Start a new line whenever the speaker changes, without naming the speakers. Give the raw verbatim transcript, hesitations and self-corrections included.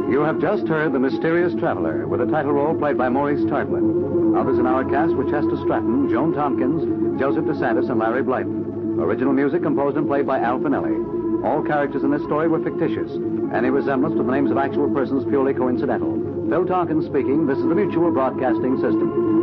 You have just heard The Mysterious Traveler, with a title role played by Maurice Tarplin. Others in our cast were Chester Stratton, Joan Tompkins, Joseph DeSantis, and Larry Blythe. Original music composed and played by Al Finelli. All characters in this story were fictitious. Any resemblance to the names of actual persons purely coincidental. Phil Tompkins speaking. This is the Mutual Broadcasting System.